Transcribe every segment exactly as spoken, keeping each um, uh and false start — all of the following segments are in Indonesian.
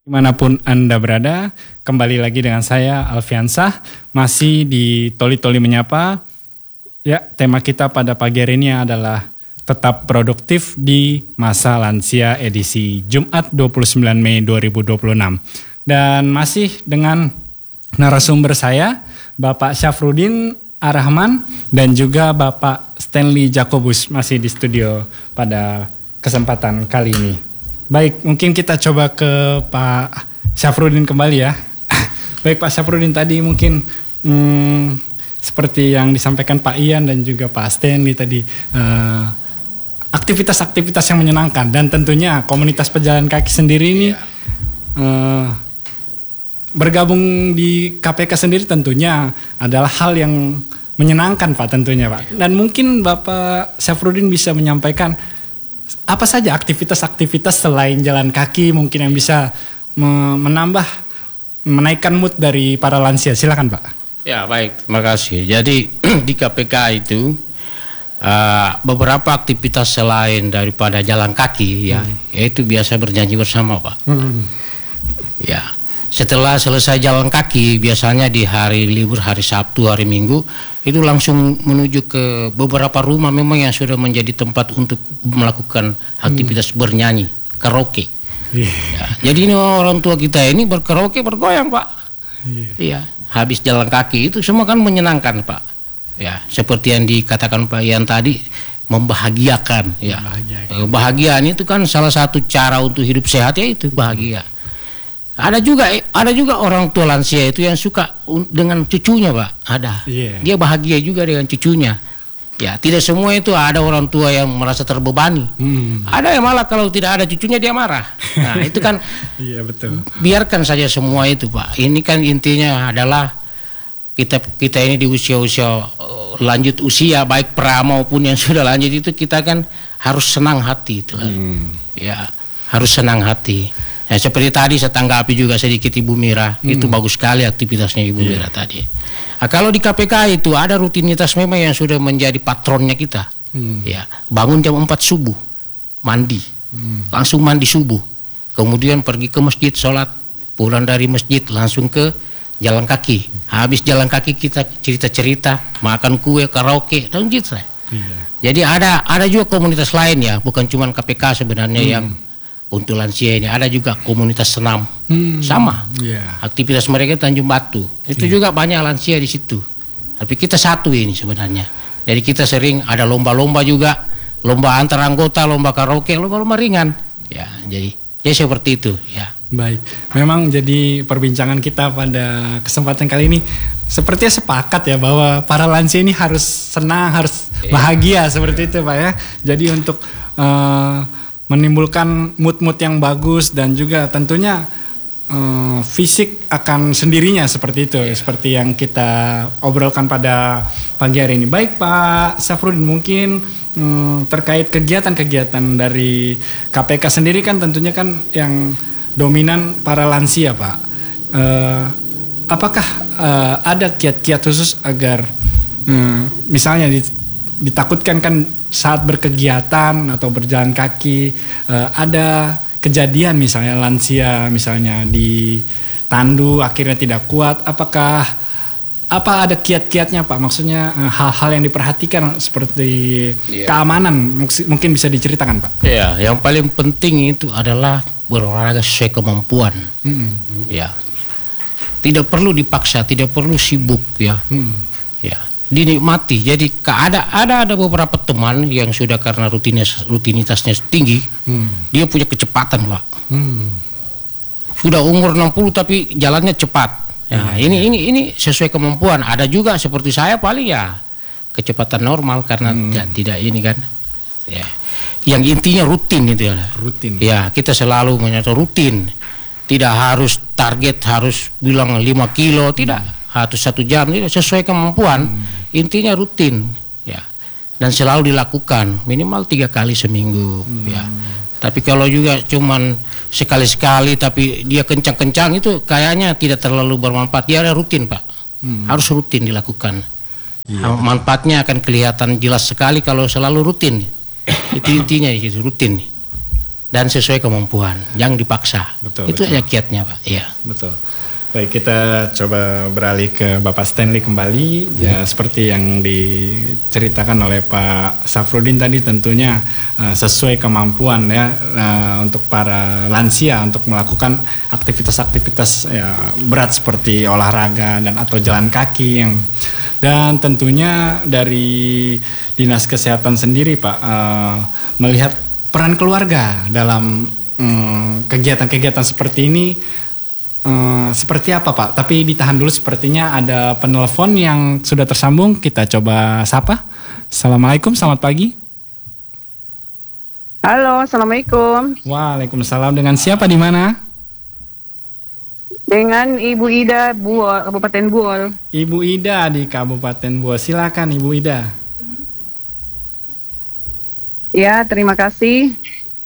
Dimanapun Anda berada, kembali lagi dengan saya Alfiansah, masih di Toli Toli Menyapa. Ya, tema kita pada pagi hari ini adalah tetap produktif di masa lansia edisi Jumat dua puluh sembilan Mei dua ribu dua puluh enam. Dan masih dengan narasumber saya, Bapak Syafruddin Ar-Rahman dan juga Bapak Stanley Jacobus masih di studio pada kesempatan kali ini. Baik, mungkin kita coba ke Pak Syafruddin kembali ya. Baik Pak Syafruddin, tadi mungkin hmm, seperti yang disampaikan Pak Ian dan juga Pak Stanley tadi, uh, aktivitas-aktivitas yang menyenangkan dan tentunya komunitas pejalan kaki sendiri ini uh, bergabung di K P K sendiri tentunya adalah hal yang menyenangkan Pak tentunya Pak. Dan mungkin Bapak Syafruddin bisa menyampaikan apa saja aktivitas-aktivitas selain jalan kaki mungkin yang bisa menambah, menaikkan mood dari para lansia. Silakan Pak. Ya baik, terima kasih. Jadi di K P K itu uh, beberapa aktivitas selain daripada jalan kaki ya, hmm. yaitu biasa bernyanyi bersama Pak. Hmm. Ya, setelah selesai jalan kaki biasanya di hari libur, hari Sabtu, hari Minggu itu langsung menuju ke beberapa rumah memang yang sudah menjadi tempat untuk melakukan aktivitas hmm. bernyanyi, karaoke. Yeah. Ya, jadi ini orang tua kita ini berkaraoke bergoyang Pak. Iya, yeah. Habis jalan kaki itu semua kan menyenangkan Pak. Ya, seperti yang dikatakan Pak Ian tadi, membahagiakan. Ya, kebahagiaan itu kan salah satu cara untuk hidup sehat ya itu bahagia. Ada juga ada juga orang tua lansia itu yang suka dengan cucunya Pak, ada. Yeah. Dia bahagia juga dengan cucunya. Ya, tidak semua itu ada orang tua yang merasa terbebani. Hmm. Ada yang malah kalau tidak ada cucunya dia marah. Nah, itu kan yeah, betul. Biarkan saja semua itu Pak. Ini kan intinya adalah kita kita ini di usia-usia lanjut usia baik pra maupun yang sudah lanjut itu kita kan harus senang hati itu. Hmm. Ya, harus senang hati. Ya, seperti tadi saya tanggapi juga sedikit Ibu Mira, hmm. itu bagus sekali aktivitasnya Ibu yeah. Mira tadi. Nah, kalau di K P K itu ada rutinitas memang yang sudah menjadi patronnya kita. Hmm. Ya, bangun jam empat subuh, mandi, hmm. langsung mandi subuh, kemudian pergi ke masjid sholat, pulang dari masjid langsung ke jalan kaki. Habis jalan kaki kita cerita-cerita, makan kue, karaoke, dan gitu. Yeah. Jadi ada ada juga komunitas lain ya, bukan cuma K P K sebenarnya hmm. yang untuk lansia ini, ada juga komunitas senam, hmm, sama. Yeah. Aktivitas mereka Tanjung Batu, itu yeah. juga banyak lansia di situ. Tapi kita satu ini sebenarnya. Jadi kita sering ada lomba-lomba juga, lomba antar anggota, lomba karaoke, lomba-lomba ringan. Ya, jadi ya seperti itu. Ya. Baik, memang jadi perbincangan kita pada kesempatan kali ini sepertinya sepakat ya bahwa para lansia ini harus senang, harus bahagia yeah. seperti yeah. itu Pak ya. Jadi untuk uh, menimbulkan mood-mood yang bagus dan juga tentunya uh, fisik akan sendirinya seperti itu, yeah. seperti yang kita obrolkan pada pagi hari ini. Baik Pak Syafruddin, mungkin um, terkait kegiatan-kegiatan dari K P K sendiri kan tentunya kan yang dominan para lansia Pak. Uh, apakah uh, ada kiat-kiat khusus agar um, misalnya ditakutkan kan saat berkegiatan atau berjalan kaki uh, ada kejadian misalnya lansia misalnya ditandu akhirnya tidak kuat, apakah apa ada kiat-kiatnya Pak, maksudnya uh, hal-hal yang diperhatikan seperti yeah. keamanan mungkin bisa diceritakan Pak? Ya, yang paling penting itu adalah berolahraga sesuai kemampuan. Mm-hmm. Ya, tidak perlu dipaksa, tidak perlu sibuk ya. Mm. Ya, dinikmati. Jadi ada ada ada beberapa teman yang sudah karena rutinitas rutinitasnya tinggi, hmm. dia punya kecepatan Pak. Hmm. Sudah umur enam puluh tapi jalannya cepat. Ya, hmm. ini ini ini sesuai kemampuan. Ada juga seperti saya paling ya kecepatan normal karena hmm. tidak, tidak ini kan. Ya. Yang intinya rutin itu ya. Rutin. Ya, kita selalu menyatu rutin. Tidak harus target harus bilang lima kilo, tidak. Atau satu jam, tidak sesuai kemampuan. Hmm. Intinya rutin, ya, dan selalu dilakukan minimal tiga kali seminggu, hmm. ya. Tapi kalau juga cuman sekali-sekali, tapi dia kencang-kencang itu kayaknya tidak terlalu bermanfaat. Dia ada rutin Pak, hmm. harus rutin dilakukan. Ya, manfaatnya akan kelihatan jelas sekali kalau selalu rutin. Itu intinya itu rutin. dan sesuai kemampuan, jangan dipaksa. Betul, itu betul. aja kiatnya Pak. Iya. Betul. Baik, kita coba beralih ke Bapak Stanley kembali. Ya, seperti yang diceritakan oleh Pak Safrudin tadi, tentunya uh, sesuai kemampuan ya uh, untuk para lansia untuk melakukan aktivitas-aktivitas ya, berat seperti olahraga dan atau jalan kaki yang dan tentunya dari Dinas Kesehatan sendiri Pak uh, melihat peran keluarga dalam um, kegiatan-kegiatan seperti ini. Hmm, seperti apa Pak? Tapi ditahan dulu, sepertinya ada penelpon yang sudah tersambung. Kita coba sapa. Assalamualaikum, selamat pagi. Halo, assalamualaikum. Waalaikumsalam. Dengan siapa di mana? Dengan Ibu Ida Buol, Kabupaten Buol. Ibu Ida di Kabupaten Buol. Silakan Ibu Ida. Ya, terima kasih.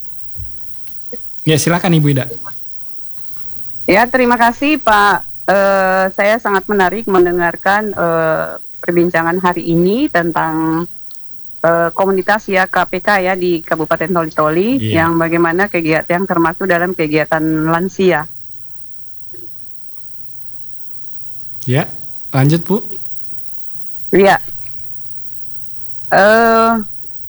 Ya, silakan Ibu Ida. Ya, terima kasih Pak. Uh, saya sangat menarik mendengarkan uh, perbincangan hari ini tentang uh, komunitas ya K P K ya di Kabupaten Toli-Toli, yeah. yang bagaimana kegiatan yang termasuk dalam kegiatan lansia. Ya, lanjut Bu. Ya. Uh,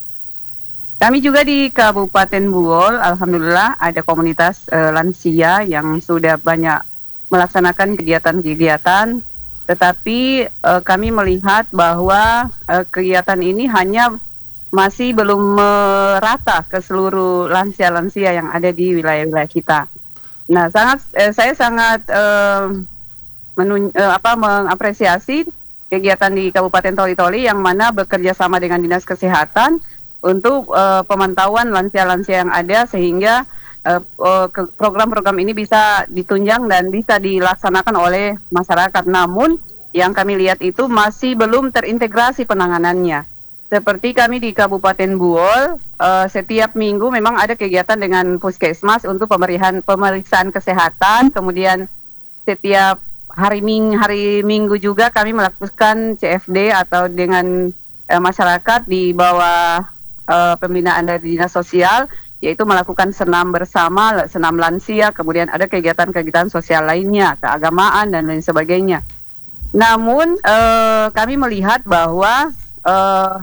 Kami juga di Kabupaten Buol, alhamdulillah ada komunitas uh, lansia yang sudah banyak melaksanakan kegiatan-kegiatan, tetapi uh, kami melihat bahwa uh, kegiatan ini hanya masih belum merata ke seluruh lansia-lansia yang ada di wilayah-wilayah kita. Nah, sangat uh, saya sangat uh, menun, uh, apa, mengapresiasi kegiatan di Kabupaten Toli-Toli yang mana bekerja sama dengan Dinas Kesehatan untuk uh, pemantauan lansia-lansia yang ada sehingga uh, uh, program-program ini bisa ditunjang dan bisa dilaksanakan oleh masyarakat. Namun yang kami lihat itu masih belum terintegrasi penanganannya. Seperti kami di Kabupaten Buol, uh, setiap minggu memang ada kegiatan dengan puskesmas untuk pemeriksaan pemeriksaan kesehatan. Kemudian setiap hari ming hari minggu juga kami melakukan C F D atau dengan uh, masyarakat di bawah Uh, pembinaan dari Dinas Sosial, yaitu melakukan senam bersama, senam lansia, kemudian ada kegiatan-kegiatan sosial lainnya, keagamaan dan lain sebagainya. Namun uh, kami melihat bahwa uh,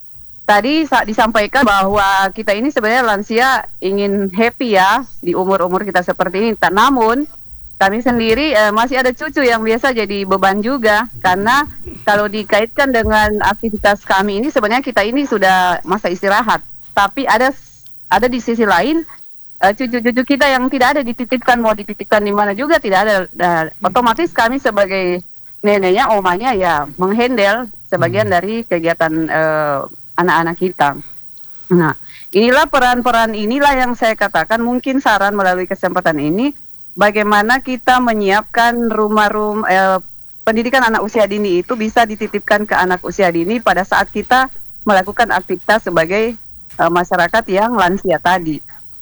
tadi disampaikan bahwa kita ini sebenarnya lansia ingin happy ya di umur-umur kita seperti ini. Namun kami sendiri eh, masih ada cucu yang biasa jadi beban juga, karena kalau dikaitkan dengan aktivitas kami ini sebenarnya kita ini sudah masa istirahat, tapi ada ada di sisi lain eh, cucu-cucu kita yang tidak ada dititipkan, mau dititipkan di mana juga tidak ada. Nah, otomatis kami sebagai neneknya, omanya ya menghandle sebagian dari kegiatan eh, anak-anak kita. Nah, inilah peran-peran inilah yang saya katakan mungkin saran melalui kesempatan ini. Bagaimana kita menyiapkan rumah-rumah eh, pendidikan anak usia dini itu bisa dititipkan ke anak usia dini pada saat kita melakukan aktivitas sebagai eh, masyarakat yang lansia tadi.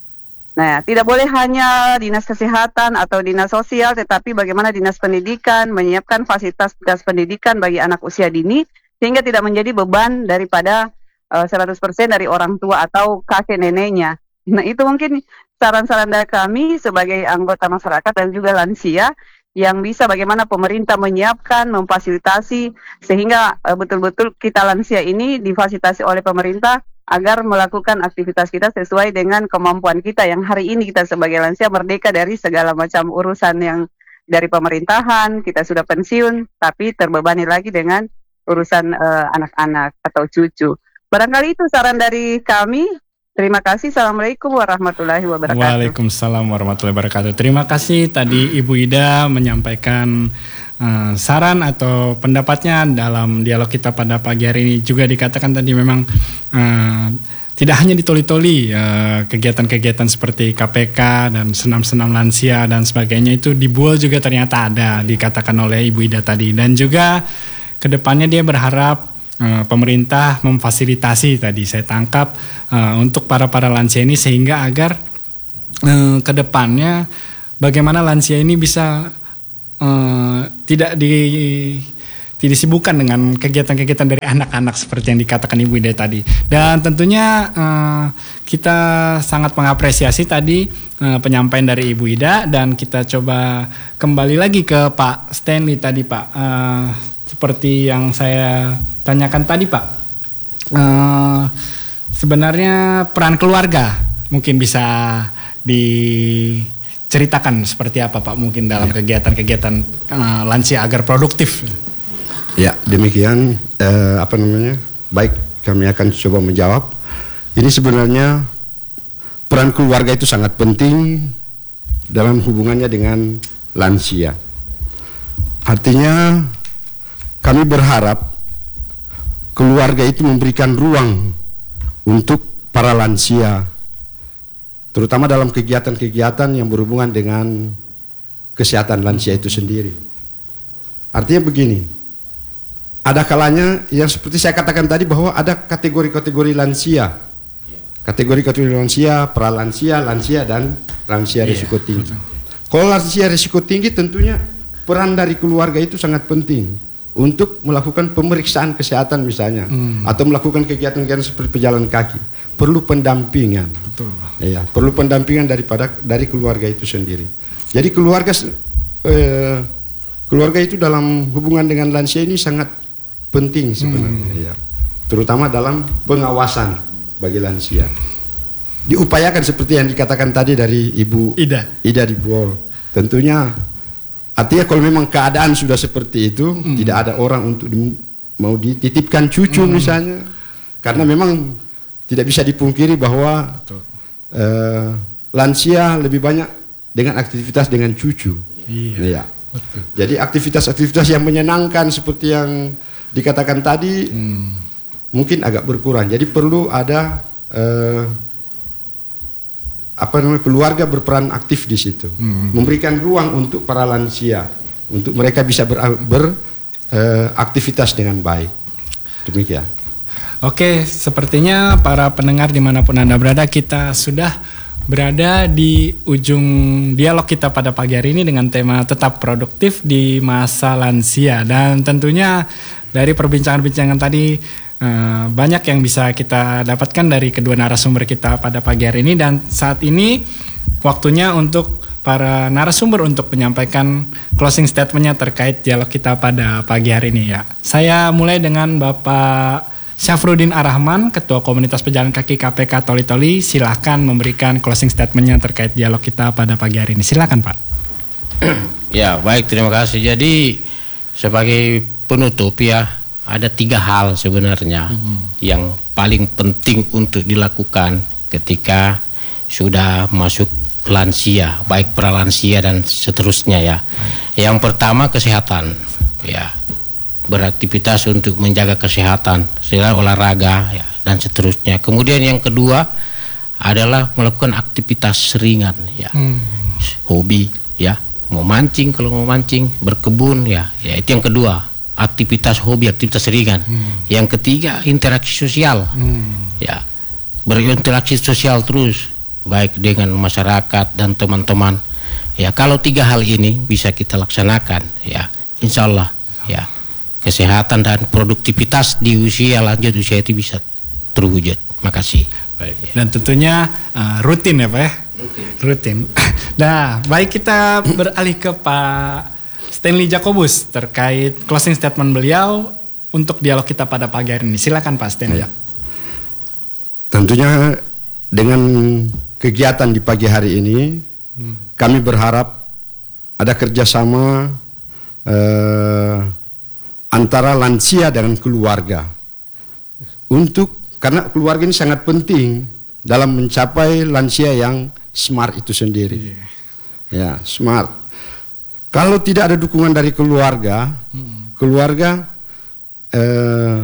Nah, tidak boleh hanya Dinas Kesehatan atau Dinas Sosial, tetapi bagaimana Dinas Pendidikan menyiapkan fasilitas pendidikan bagi anak usia dini sehingga tidak menjadi beban daripada eh, seratus persen dari orang tua atau kakek neneknya. Nah, itu mungkin saran-saran dari kami sebagai anggota masyarakat dan juga lansia yang bisa bagaimana pemerintah menyiapkan, memfasilitasi sehingga uh, betul-betul kita lansia ini difasilitasi oleh pemerintah agar melakukan aktivitas kita sesuai dengan kemampuan kita yang hari ini kita sebagai lansia merdeka dari segala macam urusan yang dari pemerintahan, kita sudah pensiun tapi terbebani lagi dengan urusan uh, anak-anak atau cucu. Barangkali itu saran dari kami. Terima kasih. Assalamualaikum warahmatullahi wabarakatuh. Waalaikumsalam warahmatullahi wabarakatuh. Terima kasih tadi Ibu Ida menyampaikan uh, saran atau pendapatnya dalam dialog kita pada pagi hari ini. Juga dikatakan tadi memang uh, tidak hanya di Toli-Toli, uh, kegiatan-kegiatan seperti K P K dan senam-senam lansia dan sebagainya itu di Buol juga ternyata ada, dikatakan oleh Ibu Ida tadi. Dan juga kedepannya dia berharap Uh, pemerintah memfasilitasi tadi saya tangkap uh, untuk para para lansia ini sehingga agar uh, ke depannya bagaimana lansia ini bisa uh, tidak di disibukkan dengan kegiatan-kegiatan dari anak-anak seperti yang dikatakan Ibu Ida tadi. Dan tentunya uh, kita sangat mengapresiasi tadi uh, penyampaian dari Ibu Ida, dan kita coba kembali lagi ke Pak Stanley tadi Pak. Uh, seperti yang saya tanyakan tadi Pak, uh, sebenarnya peran keluarga mungkin bisa diceritakan seperti apa Pak, mungkin dalam kegiatan-kegiatan uh, lansia agar produktif. Ya, demikian eh, apa namanya? Baik, kami akan coba menjawab. Ini sebenarnya peran keluarga itu sangat penting dalam hubungannya dengan lansia. Artinya kami berharap keluarga itu memberikan ruang untuk para lansia, terutama dalam kegiatan-kegiatan yang berhubungan dengan kesehatan lansia itu sendiri. Artinya begini, ada kalanya yang seperti saya katakan tadi bahwa ada kategori-kategori lansia. Kategori-kategori lansia, pralansia, lansia, dan lansia risiko tinggi. Kalau lansia risiko tinggi tentunya peran dari keluarga itu sangat penting untuk melakukan pemeriksaan kesehatan misalnya, hmm. atau melakukan kegiatan-kegiatan seperti pejalan kaki. Perlu pendampingan. Betul. Ya, perlu pendampingan daripada dari keluarga itu sendiri. Jadi keluarga eh, keluarga itu dalam hubungan dengan lansia ini sangat penting sebenarnya, hmm. ya. Terutama dalam pengawasan bagi lansia. Diupayakan seperti yang dikatakan tadi dari Ibu Ida, Ida di Buol. Tentunya, artinya kalau memang keadaan sudah seperti itu, hmm. tidak ada orang untuk di, mau dititipkan cucu hmm. misalnya, karena memang tidak bisa dipungkiri bahwa uh, lansia lebih banyak dengan aktivitas dengan cucu. Iya. Ya. Betul. Jadi aktivitas-aktivitas yang menyenangkan seperti yang dikatakan tadi hmm. mungkin agak berkurang. Jadi perlu ada eh, apa namanya, keluarga berperan aktif di situ, hmm. memberikan ruang untuk para lansia untuk mereka bisa beraktivitas ber, eh, dengan baik. Demikian. Oke, sepertinya para pendengar dimanapun Anda berada, kita sudah berada di ujung dialog kita pada pagi hari ini dengan tema tetap produktif di masa lansia. Dan tentunya dari perbincangan-perbincangan tadi eh, banyak yang bisa kita dapatkan dari kedua narasumber kita pada pagi hari ini. Dan saat ini waktunya untuk para narasumber untuk menyampaikan closing statementnya terkait dialog kita pada pagi hari ini ya. Saya mulai dengan Bapak Syafruddin Ar-Rahman, Ketua Komunitas Pejalan Kaki K P K Toli-Toli. Silahkan memberikan closing statementnya terkait dialog kita pada pagi hari ini. Silakan Pak. Ya baik, terima kasih. Jadi sebagai penutup ya, ada tiga hal sebenarnya hmm. yang paling penting untuk dilakukan ketika sudah masuk lansia, baik pralansia dan seterusnya ya. Hmm. Yang pertama kesehatan ya, beraktivitas untuk menjaga kesehatan, selain olahraga ya, dan seterusnya. Kemudian yang kedua adalah melakukan aktivitas ringan ya, hmm. hobi ya, mau mancing kalau mau mancing, berkebun ya, ya itu yang kedua, aktivitas hobi, aktivitas ringan. Hmm. Yang ketiga interaksi sosial hmm. ya, berinteraksi sosial terus baik dengan masyarakat dan teman-teman ya. Kalau tiga hal ini bisa kita laksanakan ya, insya Allah ya, kesehatan dan produktivitas di usia lanjut usia itu bisa terwujud. Makasih. Baik. Dan tentunya uh, rutin ya Pak ya. Rutin. Rutin. Nah, baik, kita beralih ke Pak Stanley Jacobus terkait closing statement beliau untuk dialog kita pada pagi hari ini. Silakan Pak Stanley. Ya. Tentunya dengan kegiatan di pagi hari ini, hmm. kami berharap ada kerjasama uh, antara lansia dan keluarga, untuk karena keluarga ini sangat penting dalam mencapai lansia yang smart itu sendiri. Yeah. Ya, smart. Kalau tidak ada dukungan dari keluarga, hmm. keluarga eh,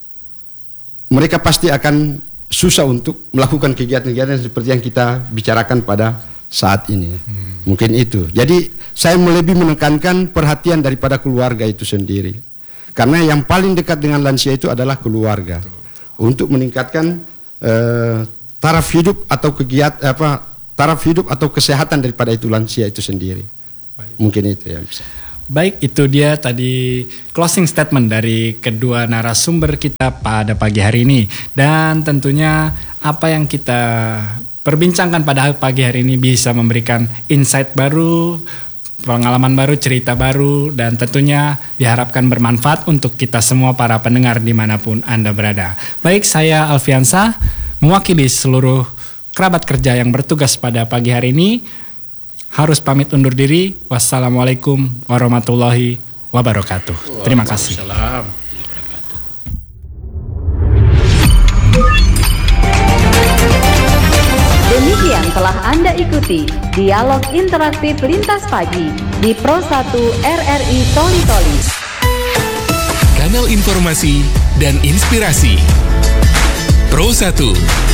mereka pasti akan susah untuk melakukan kegiatan-kegiatan seperti yang kita bicarakan pada saat ini. Hmm. Mungkin itu. Jadi saya lebih menekankan perhatian daripada keluarga itu sendiri. Karena yang paling dekat dengan lansia itu adalah keluarga. Betul. Untuk meningkatkan uh, taraf hidup atau kegiatan apa taraf hidup atau kesehatan daripada itu lansia itu sendiri. Baik. Mungkin itu yang bisa. Baik, itu dia tadi closing statement dari kedua narasumber kita pada pagi hari ini. Dan tentunya apa yang kita perbincangkan pada pagi hari ini bisa memberikan insight baru, pengalaman baru, cerita baru, dan tentunya diharapkan bermanfaat untuk kita semua para pendengar dimanapun Anda berada. Baik, saya Alfiansah, mewakili seluruh kerabat kerja yang bertugas pada pagi hari ini, harus pamit undur diri. Wassalamualaikum warahmatullahi wabarakatuh. Terima kasih. Demikian telah Anda ikuti dialog interaktif Lintas Pagi di Pro satu R R I Toli Toli. Kanal informasi dan inspirasi Pro satu.